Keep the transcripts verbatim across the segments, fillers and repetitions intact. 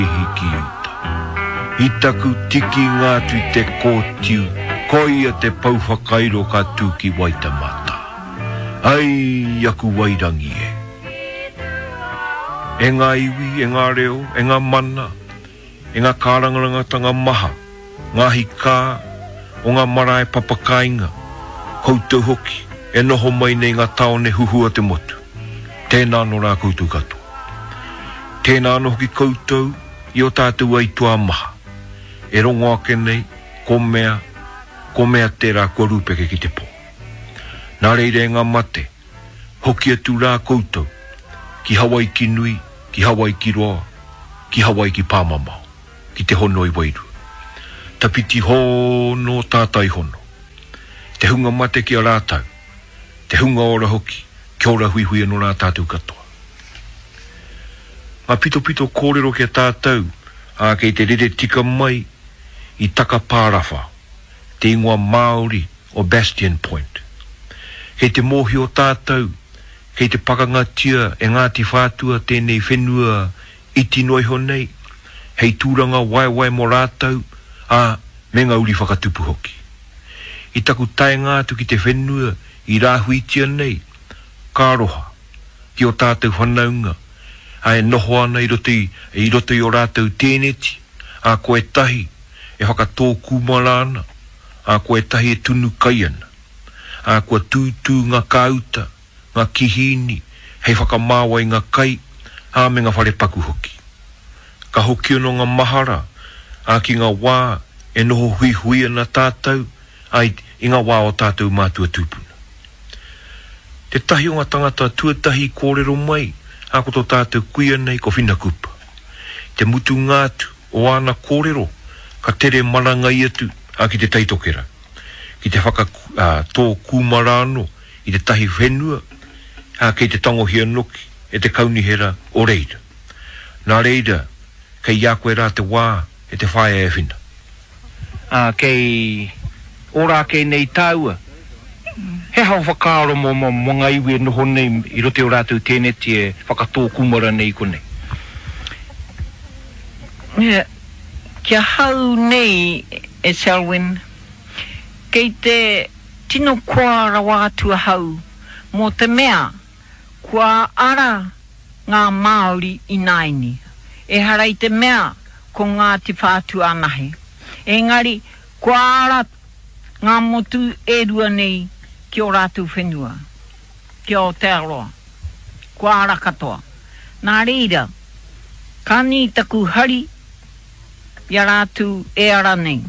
hiki uta. I taku tiki ngātu i te kōtiu, koia te pauwhakairo ka tūki Waitemata. Ai, aku wairangi e. E ngā iwi, e ngā reo, e ngā mana, e ngā kārangarangata ngā maha, ngā hika, o ngā marae papakainga, koutou hoki, e noho mai nei ngā taone huhua te motu. Tēnā no rā koutou katoa. Tēnā no hoki koutou i o tātou aitua maha. E rongo ake nei, ko mea, ko mea tērā kua rūpeke ki te pō. Nā reire ngā mate, hoki atu rā koutou, ki Hawaii ki nui, ki Hawaii ki roa, ki Hawaii ki pāmamau, ki te hono i wairu. Tapiti hono tātai hono. Te hunga mate ki a rātau, te hunga ora hoki, ki ora hui hui no rā tātou katoa. Ngā pito pito kōrero ki a tātou, a kei te rere tika mai, i taka pārawha, te ingoa Māori o Bastion Point. Kei te mohi o tātou, kei te pakangatia e Ngāti Whātua tēnei whenua iti noiho nei, hei tūranga waiwai mo rātou, a me ngā uri whakatupu hoki. I taku tae ngātu ki te whenua i rāhuitia nei, ka roha, ki o tātou whanaunga, a e noho ana i roto i, i roto i o rātou tēneti, a koe tahi e whakatō kumarana, a koe tahi e tunu kai ana, a koe tūtū ngā kauta, ngā kihini, hei whakamāwai ngā kai, a me ngā whare paku hoki. Ka hoki ono ngā mahara, a ki ngā wā e noho hui hui ana tātou, a i, i ngā wā o tātou mātua tūpuna. Te tahi o ngā tangata tuatahi kōrero mai, a koto tātou kuia nei ko whina kupa. Te mutu ngātu o ana kōrero, ka tere marangai atu a ki te taitokera. Ki te whaka uh, tō kūmarano i te tahi whenua, a kei te tango hianoki e te kaunihera o reira. Nā reira, kei ia koe rā te wā e te whae e whina. A kei ora kei nei tāua. He hau whakaaro mo mo mo ngai iwi e noho nei i rote o rātou tēneti e whakatō kumara nei konei. Yeah. Kia hau nei e Selwyn, kei te tino kua rawa atua hau, mō te mea, kua ara ngā Māori i naini, e hara i te mea ko Ngāti Whātua anahe. Engari, kua ara ngā motu e rua nei ki o rātou whenua, ki o Aotearoa, kua ara katoa. Nā reira, ka ni taku hari, ia rātu e ara nei.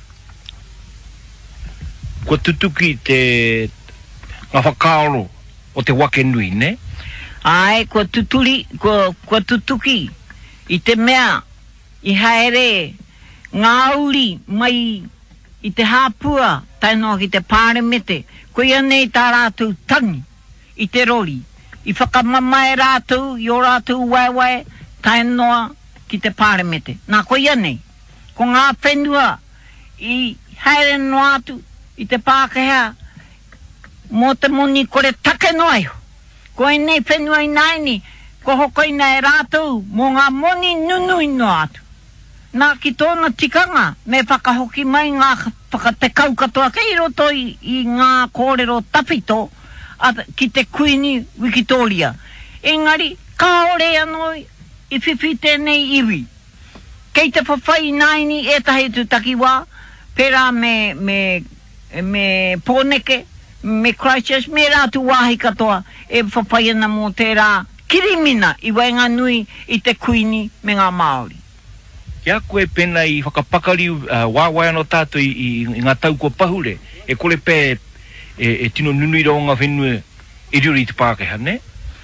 Kua tutuki te ngā whakaaro o te wake nui, ne? Ai, kua tuturi, kua, kua tutuki i te mea i haere ngā uri mai i te hāpua tainoa ki te pāremete, ko ia nei tā rātu tangi i te rori, i whakamamae rātu i o rātu waiwai tainoa ki te pāremete. Nā ko ia nei. Ko ngā whenua i haere no atu i te Pākehā mō te moni kore take noaio. Ko e nei whenua i naini, ko hoko ina e rātou mō ngā moni nunui no atu. Nā ki tōna tikanga me whakahoki mai ngā whakatekau katoa kei roto i, i ngā kōrero tapito a, ki te Kuini Wikitoria. Engari, ka ore anō i whiwhi tēnei iwi. Kei te whawhai naini e tahi tu takiwā, pera me, me, me Pōneke, me Christchurch, me rātu wāhi katoa, e whawhai ana mō tērā kirimina i wainga nui i te Kuini me ngā Māori. Kia koe pena i whakapakari uh, wāwai anō tātou i, i, i ngā tau kua pahure, e kore pē e, e tino nunui rao ngā whenua i ruri te Pākehā, ne?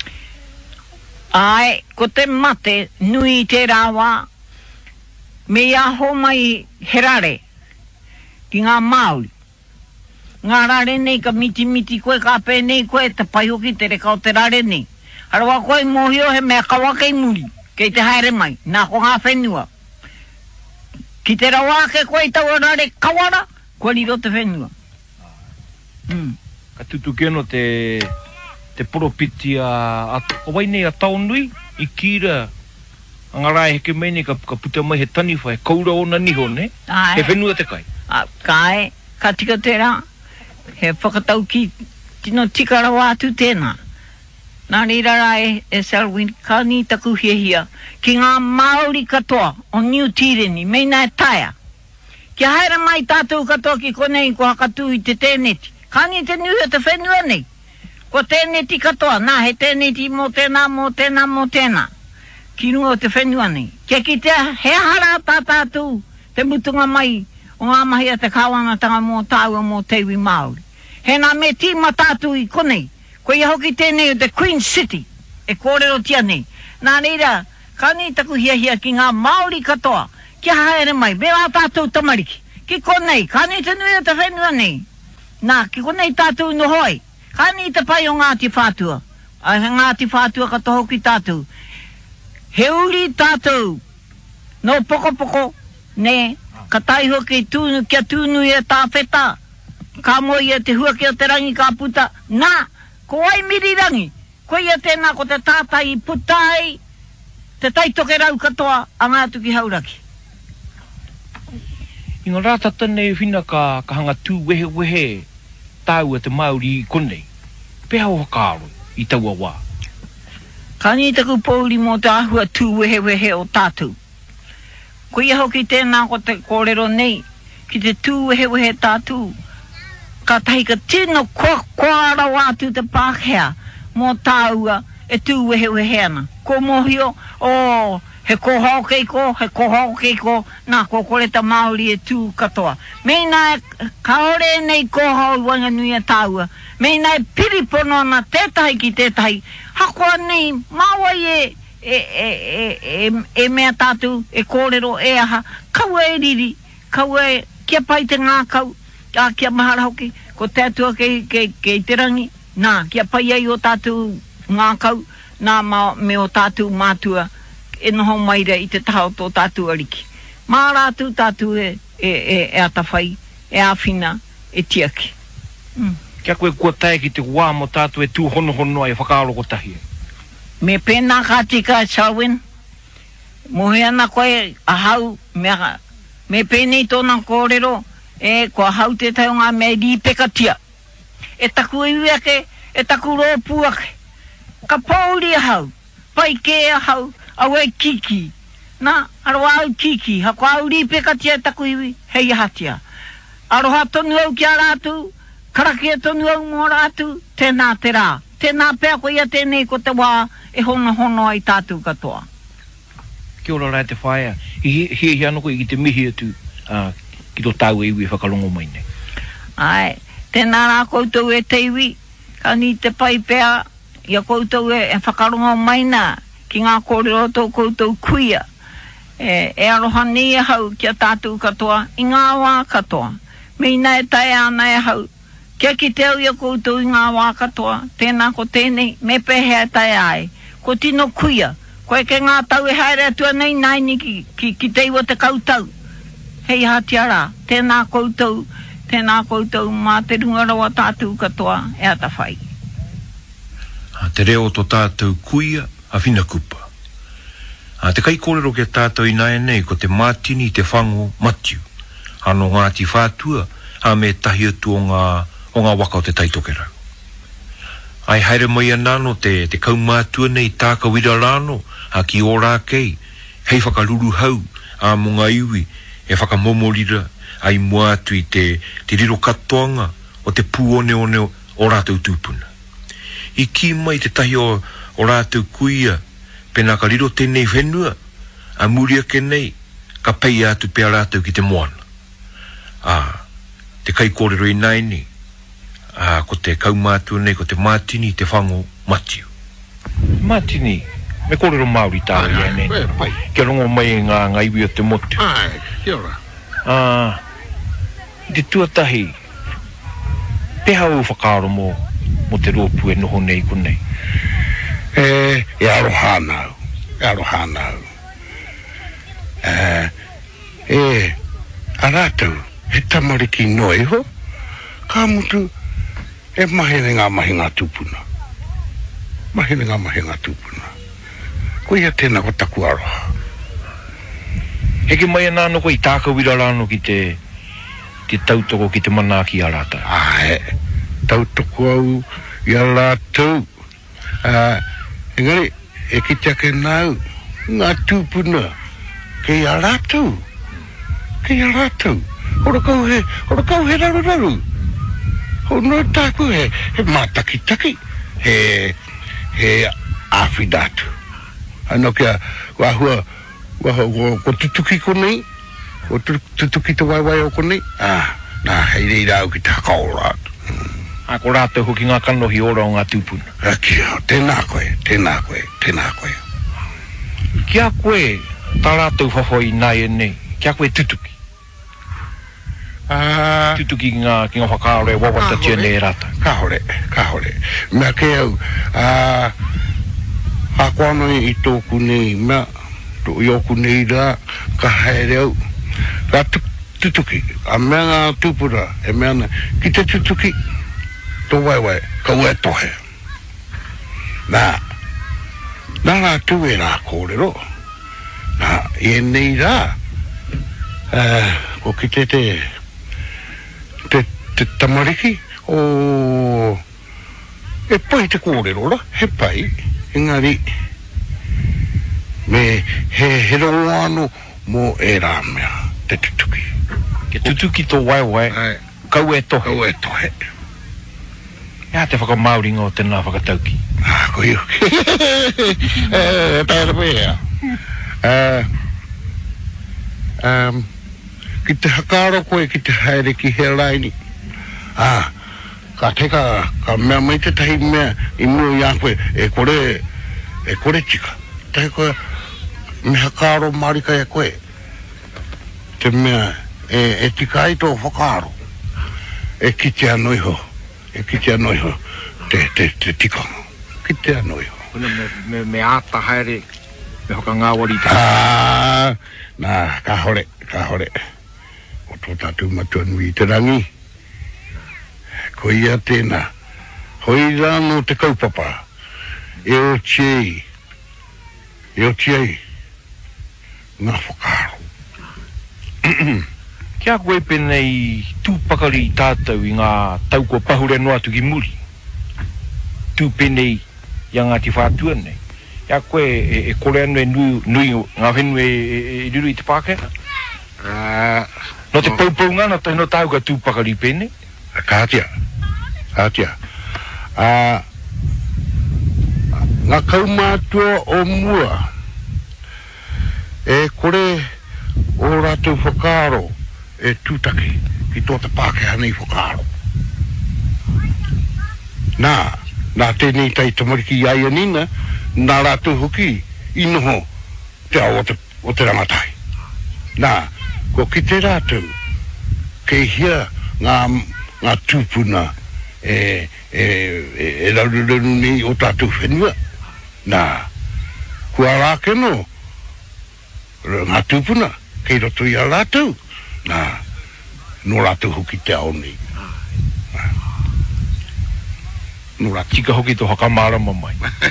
Ai, ko te mate nui i tērā wā, me ia ho mai herare ki ngā Māori. Ngā rare nei ka miti miti koe ka pē nei koe te paihoki te reka o te rare nei. Harawa koe mohio he mea kawake muri kei te haere mai. Nā ko ngā whenua. Ki te rawake koe tau rare kawara, koe riro te whenua. Mm. Ka tutuki ano te, te poropiti a, a, o wai nei a taonui i kira Angarai he ke meni ka, ka puta mai he tani whai, kaura o na niho ne, he whenua te kai. A, kai, ka tika tērā, he whakatau ki tino tikara wātu tēnā. Nā rira e, e Selwyn, ka ni taku hia hia, ki ngā Māori katoa o New Tireni, meina e taia. Ki haere mai tātou katoa ki konei ko hakatū i te tēneti. Ka ni te nuia te whenua nei. Ko tēneti katoa, nā he tēneti mō tēnā, mō tēnā, mō tēnā. Ki runga o te whenua nei. Kia ki te he hara tā tātou, te mutunga mai, o ngā mahi a te kāwanatanga mō tāua mō teiwi Māori. He nā me tīma tātou i konei. Ko ia hoki tēnei o te Queen City, e kōrero tia nei. Nā reira, ka ni taku hia hia ki ngā Māori katoa, kia haere mai, me rā tātou tamariki. Ki konei, ka ni te nui o te whenua nei. Nā, ki konei tātou no hoi, ka ni te pai o Ngāti Whātua. A he Ngāti Whātua ka toho ki tātou. He uri tātou, no poko poko, ne, ka taiho ki tūnu, kia tūnu i e tā whetā. Ka mo i e te hua ki o te rangi ka puta, nā, ko ai mirirangi, ko ia tēnā ko te tātai putai, te taitoke rau katoa, a ngātu ki hauraki. I ngā rāta tēnei whina ka, ka hanga tū wehe wehe, tāua te Māori i konei, peha o whakaaro i taua wā. Ka ni taku pōuri mō te ahua tū wehe wehe o tātou. Ko ia hoki tēnā ko te kōrero nei, ki te tū wehe wehe tātou, ka tahi ka tino kua kuara wātu te Pākehā mō tāua e tū wehe wehe ana. Ko mohio, o, oh, he kohau keiko, he kohau keiko, nā ko kore ta Māori e tū katoa. Meina e kaore nei kohau i wanga nui a tāua. Meina e piripono na tētahi ki tētahi. Hakoa nei, māwai e, e, e, e, e, e mea tātou, e kōrero, e aha. Kaua e riri, kaua e kia pai te ngā kau. A kia mahara hoki, ko tētua kei, kei, kei te rangi, nā, kia pai ai o tātou ngā kau, nā ma, me o tātou mātua, e noho maire i te taha o tō tātou ariki. Mā rātou tātou e, e, e, e atawhai, e awhina, e tiaki. Mm. Kia koe kua tae ki te wā mo tātou e tū hono hono ai whakaaro ko tahi. Me pēnā kā tika e Selwyn, mohe ana koe a hau, me, me pēnei tōna kōrero, e kua hau te tau ngā me rīpekatia. E taku iwi ake, e taku rōpū ake. Ka pōuri a hau, pai kē a hau, au e kiki. Nā, aroha au kiki, hako au rīpekatia e taku iwi, hei hatia. Aroha tonu au kia rātu, karaki e tonu au mō rātu, tēnā te rā. Tēnā pēa ko ia tēnei ko te wā, e hono hono ai tātou katoa. Kia ora rai te whaia, hi hi hi anoko i te mihi atu, uh, ki tō tāu e iwi e whakalongo mai nei. Ai, tēnā rā koutou e te iwi, ka ni te pai pēa, ia koutou e, e whakalongo mai nā, ki ngā kōrero tō koutou kuia. E, e aroha ni e hau kia tātou katoa, i ngā wā katoa. Meina e tae ana e hau, kia ki te au ia koutou i ngā wā katoa, tēnā ko tēnei, me pēhea e tae ai. Ko tino kuia, koe ke ngā tau e haere atua nei naini ki, ki, ki te iwa te kautau. Hei hatiara, tēnā koutou, tēnā koutou, mā te rungarawa tātou katoa e atawhai. Te reo tō tātou kuia a whina kupa. A te kai kōrero ke tātou i nae nei ko te Mātini te whango Matthew. Ano Ngāti Whātua, a me tahi atu o ngā, o ngā waka o te taitoke rau. Ai haere mai anano te, te kaumātua nei tāka wira rāno, a ki ora kei, hei whakaruru hau, a munga iwi, e whakamomorira ai mua atu i te, te riro katoanga o te pūone one o rātou tūpuna. I ki mai te tahi o, o rātou kuia, pena ka riro tēnei whenua, a muria ke nei, ka pei atu pēr rātou ki te moana. A, te kai kōrero i naini, a, ko te kaumātua nei, ko te Mātini te whango Matthew. Mātini, me kōrero Māori tāu ia nei. Kia rongo mai e ngā ngā iwi o te motu. Ai, kia ora. Ah, i te tuatahi, peha u whakaaro mo, mo te rōpū e noho nei konei. E, e aroha nau, e aroha nau. E, e, a rātou, he tamariki noi ho, ka mutu, e mahene ngā mahi ngā tūpuna. Mahene ngā mahi ngā tūpuna. Ko ia tēnā ko taku aroha. Heke mai ana no ko I tāka wirarano ki te te tautoko ki te mana ki a rata. Ah, e, tautoko au I a rātou. Ah, engari, e ki te ake nau, ngā tūpuna, ke I a rātou. Ke I a rātou. Hora kau he, hora kau he raru raru. Hora tāku he, he mātaki taki. He, he awhidatu. Ano kia, wahua, wahua, ko tutuki konei, ko tutuki te waiwai o konei. Ah, nā, hei rei rau ki te hakao rātu. A ko rātou hoki ngā kanohi ora o ngā tūpuna. A kia, tēnā koe, tēnā koe, tēnā koe. Kia koe, tā rātou whawhoi nai e nei, kia koe tutuki. Ah, Tutuki ki ngā, ki ngā whakaore wawata tia nei rata. ka hore, ka hore. Mea ke au, ah, a koanoi I tōku nei, mea, tō I oku nei rā, ka haere au. Ka tutuki, a mea ngā tūpura, e mea na, ki te tutuki, tō waiwai, ka ue tohe. Nā, nā ngā tū e nā kōrero. Nā, e nei rā, uh, ko ki te te, te, te tamariki, o, e pai te kōrero ra, he pai, engari, me he he rongo anu mo e rā mea, te tutuki. Ke tutuki tō waiwai, Ai, kau e tohe. ka ue tohe. Ia te whakamauringa o tēnā whakatauki. Ah, ko iu. Eh, taira pēhea. Eh, um, ki te hakaro koe ki te haere ki he laini. Ah, ka te ka, ka mea mai te tahi mea I mua I a koe, e kore, e kore tika. Tahi koe, me hakaro marika e koe. Te mea, e, e tika I tō whakaro. E ki te anoi ho. E ki te anoi ho. Te, te, te tika. Ki te anoi ho. Kuna me, me, me āta haere, me hoka ngāwari te. Ah, nā, ka hore, ka hore. O tō tātou matua nui te rangi. Ko ia tēnā. Hoi rāno te kaupapa. E o tiei. E o tiei. Ngā whakaro. Kia koe penei tūpakari I tātou I ngā taukua pahure noa tu ki muri. Tū penei I a ngāti whātua nei. Ia koe e, e kore anu e nui, nui ngā whenu e, e, e riru I te Pākehā. Ah, No te paupau ngana tai no tau ka tūpakari penei. kātia. Kātia. Ah, ngā kaumātua o mua. E kore o rātou whakaro. E tūtaki ki tō te Pākehā nei whakaro. Nā, nā tēnei tai tamariki I aia nina, nā rātou hoki I noho te au o te, o te rangatai. Nā, ko ki te rātou, kei hia ngā, ngā tūpuna e, e, e, e raururaru nei o tātou whenua. Nā, kua rākeno, ngā tūpuna, kei roto I a rātou. Nā, no rātou hoki te ao nei. No rātou. Tika hoki tō hakamārama mai.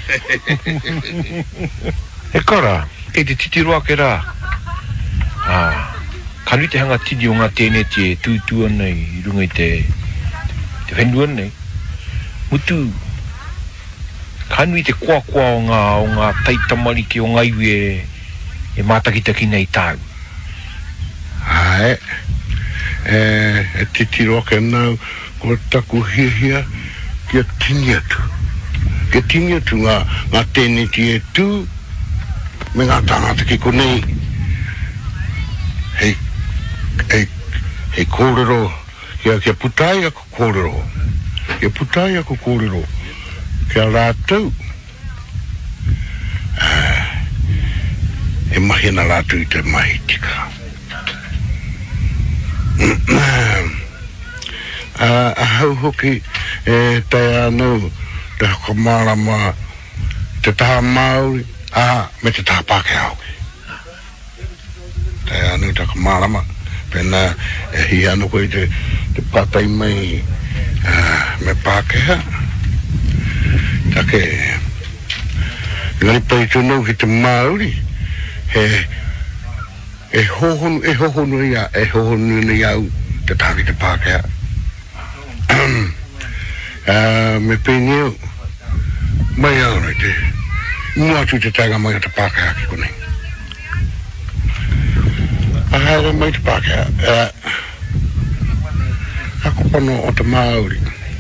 E kara, kei te titiroa ke rā. Ah, kari te hanga tidi o ngā tēne te tūtua nei, I runga I te, te whenua nei. Mutu, kanui te kua kua o ngā, o ngā taitamariki o ngā iwi e, e mātakitaki nei tāu. Ai, e, e titiro ke nau, ko taku hia hia, kia tini atu. Kia tini atu ngā, ngā tēne ti e tū, me ngā tāngata ki konei. Hei, hei, hei kōrero, kia, kia putai ako kōrero. Kia putai ako kōrero. Kia rātou. Ah, e mahi na rātou I te mahi tika. Uh, a hau hoki e tai anō te hakamārama te taha Māori a me te taha Pākehā hoki. Tai anō te hakamārama pēnā e hi anō koe te, te pātai mai uh, me Pākehā. Take ngari pai tūnau ki te Māori he e hohonu, e hohonu ia, e hohonu ni au, te tāki te Pākehā. uh, me pēneo, mai au nei te, mua atu te tanga mai o te Pākehā ki konei. Ahara mai te Pākehā, uh, ako pono o te Māori,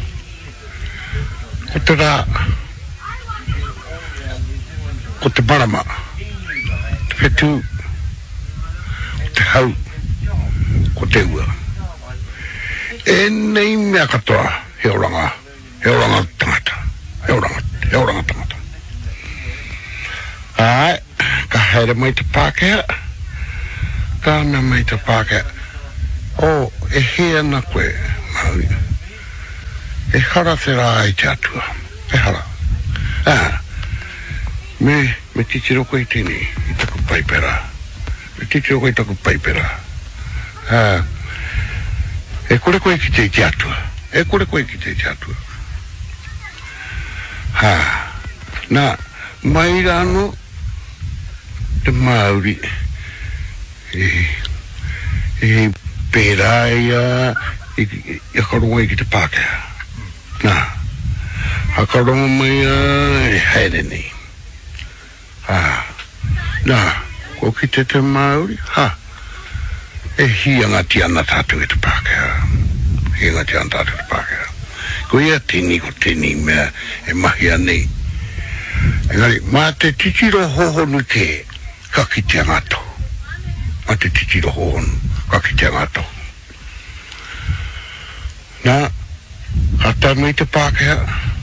ko te rā, ko te marama, te whetū, ko te hau, ko te ua. E nei mea katoa, he oranga, he oranga tangata, he oranga, he oranga tangata. Ai, ka haere mai te Pākehā, ka mea mai te Pākehā. O, e hea na koe, Māori. E hara te rā ai te atua, e hara. Ah, me, me titiro koe tini, i taku paipera. Me titiro koe taku paipera. Ah, e kore koe ki te te atua. E kore koe ki te te atua. Ha, nā, mai rāno, te Māori, e, e pērā ia, e, e, e karonga i ki te Pākehā. Nā, ha karonga mai a, e haere nei. Ha, nā, ko ki te te Māori, ha, e hianga ti ana tātou e te Pākehā. Hianga ti ana tātou e te Pākehā. Ko ia tini ko tini mea e mahia nei. Engari, mā te titiro hohonu te, ka ki te angato. Mā te titiro hohonu, ka ki te angato. Nā, hata mai te Pākehā,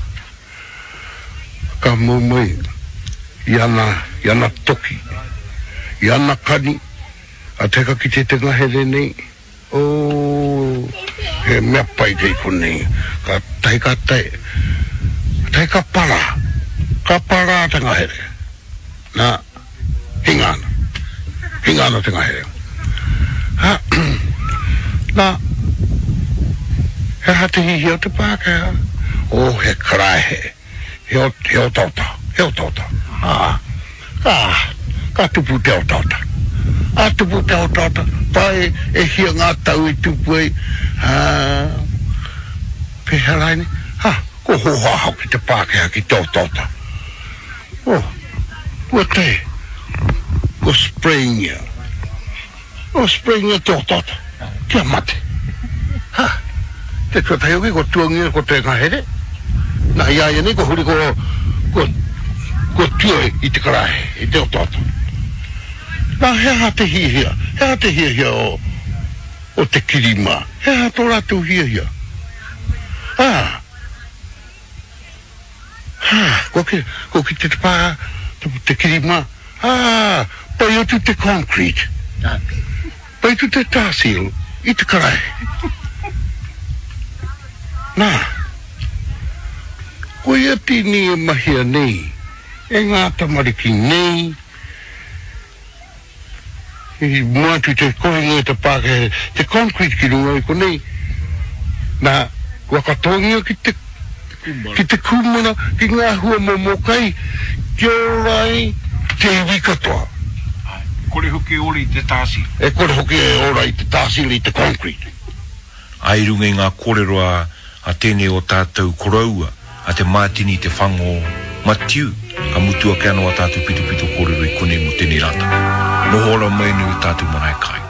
ka mumui, iana, iana toki, iana kani, a teka ki te tenga here nei, o, he mea pai kei konei, ka tai ka tai, tai ka para, ka para tenga here, nā, hingana, hingana tenga here. Ha, nā, he hate hihi o te Pākehā, o he karahe, he o, he o tauta, he o tauta, ah, ah, ka tupu te o tauta. A tupu te o tauta, pai e hia ngā tau i tupu ei, ha, peharaini, ha, ko hoha hau ki te Pākehā ki te o tauta. Oh, ua te, ko springia, o springia te o tauta, kia mate, ha, te tua tai oki ko tuangia ko te ngahere, nā iaia nei ko huri ko, ko, ko tue i te karahe, i te o tauta. Nā hea te hia hia, hea te hia hia o, o te kirima, hea tō rātou hia hia. Ah, ah, ko ki, ko ki te pā, te, te kirima, ah, pai atu te concrete, pai atu te tāsil, i te karai. Nā, ko ia tini e mahia nei, e ngā tamariki nei, i muatu te kohinga e te Pākehā, te concrete ki runga i konei, nā, wakatongia ki te, ki te kumana, ki ngā hua momokai, ki orai te iwi katoa. Kore hoki ori te tāsi. E kore hoki e orai te tāsi li te concrete. Ai runga i ngā kōreroa a tēnei o tātou koraua, a te mātini te whango matiu, a mutua ke anō a tātou pitu pitu kōrero i konei mo tēnei rata. Nohora mai nui tātou marae kai.